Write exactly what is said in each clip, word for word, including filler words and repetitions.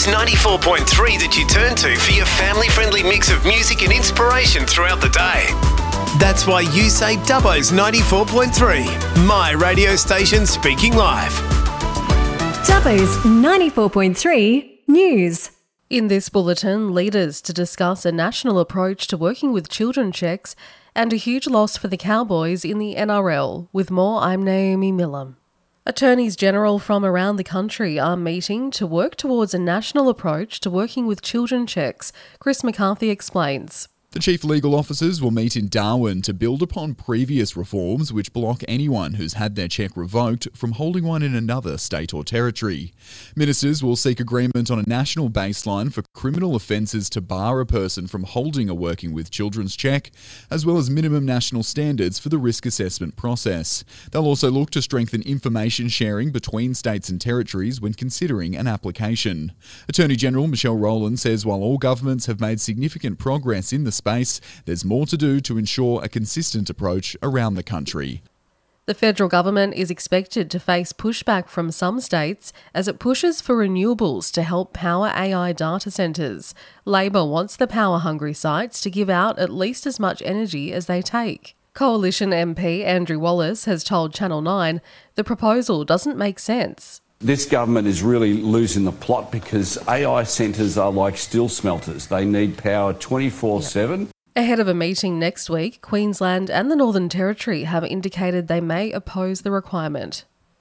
Dubbo's ninety-four point three that you turn to for your family-friendly mix of music and inspiration throughout the day. That's why you say Dubbo's ninety-four point three, my radio station speaking live. Dubbo's ninety-four point three News. In this bulletin, leaders to discuss a national approach to working with children checks and a huge loss for the Cowboys in the N R L. With more, I'm Naomi Millam. Attorneys General from around the country are meeting to work towards a national approach to working with children checks. Chris McCarthy explains. The chief legal officers will meet in Darwin to build upon previous reforms which block anyone who's had their check revoked from holding one in another state or territory. Ministers will seek agreement on a national baseline for criminal offences to bar a person from holding a working with children's check, as well as minimum national standards for the risk assessment process. They'll also look to strengthen information sharing between states and territories when considering an application. Attorney General Michelle Rowland says while all governments have made significant progress in the space, there's more to do to ensure a consistent approach around the country. The federal government is expected to face pushback from some states as it pushes for renewables to help power A I data centres. Labor wants the power-hungry sites to give out at least as much energy as they take. Coalition M P Andrew Wallace has told Channel nine the proposal doesn't make sense. This government is really losing the plot because A I centres are like steel smelters. They need power twenty-four seven. Ahead of a meeting next week, Queensland and the Northern Territory have indicated they may oppose the requirement.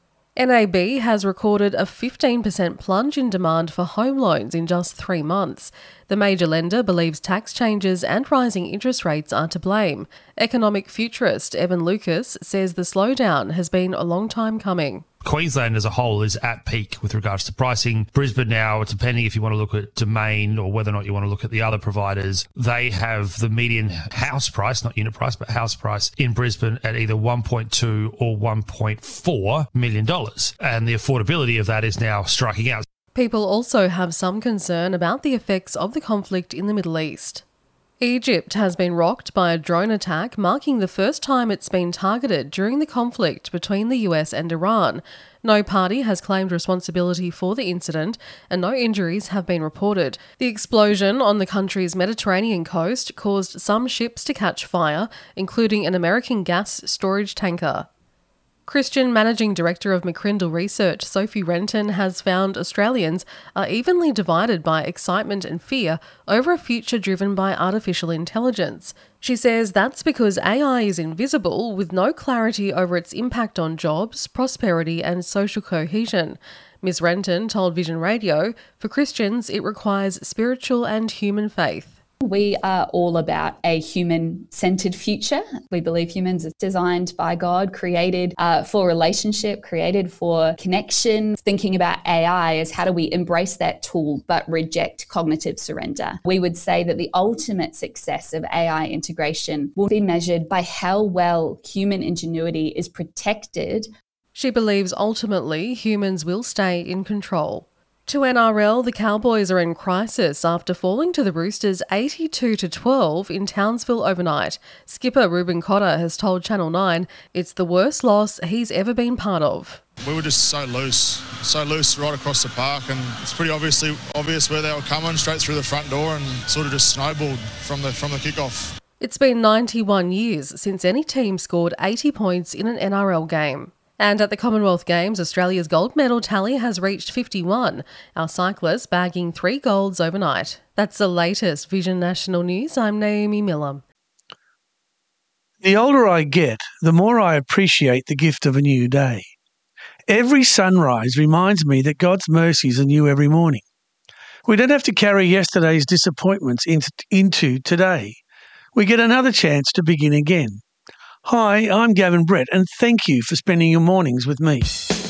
N A B has recorded a fifteen percent plunge in demand for home loans in just three months. The major lender believes tax changes and rising interest rates are to blame. Economic futurist Evan Lucas says the slowdown has been a long time coming. Queensland as a whole is at peak with regards to pricing. Brisbane now, depending if you want to look at Domain or whether or not you want to look at the other providers, they have the median house price, not unit price, but house price in Brisbane at either one point two or one point four million dollars. And the affordability of that is now striking out. People also have some concern about the effects of the conflict in the Middle East. Egypt has been rocked by a drone attack, marking the first time it's been targeted during the conflict between the U S and Iran. No party has claimed responsibility for the incident and no injuries have been reported. The explosion on the country's Mediterranean coast caused some ships to catch fire, including an American gas storage tanker. Christian Managing Director of McCrindle Research, Sophie Renton, has found Australians are evenly divided by excitement and fear over a future driven by artificial intelligence. She says that's because A I is invisible, with no clarity over its impact on jobs, prosperity and social cohesion. Miz Renton told Vision Radio, for Christians it requires spiritual and human faith. We are all about a human-centered future. We believe humans are designed by God, created uh, for relationship, created for connection. Thinking about A I as how do we embrace that tool but reject cognitive surrender. We would say that the ultimate success of A I integration will be measured by how well human ingenuity is protected. She believes ultimately humans will stay in control. To N R L, the Cowboys are in crisis after falling to the Roosters eighty-two to twelve in Townsville overnight. Skipper Ruben Cotter has told Channel nine it's the worst loss he's ever been part of. We were just so loose, so loose right across the park, and it's pretty obviously obvious where they were coming, straight through the front door, and sort of just snowballed from the from the kickoff. It's been ninety-one years since any team scored eighty points in an N R L game. And at the Commonwealth Games, Australia's gold medal tally has reached fifty-one, our cyclists bagging three golds overnight. That's the latest Vision National News. I'm Naomi Millam. The older I get, the more I appreciate the gift of a new day. Every sunrise reminds me that God's mercies are new every morning. We don't have to carry yesterday's disappointments into, into today. We get another chance to begin again. Hi, I'm Gavin Brett, and thank you for spending your mornings with me.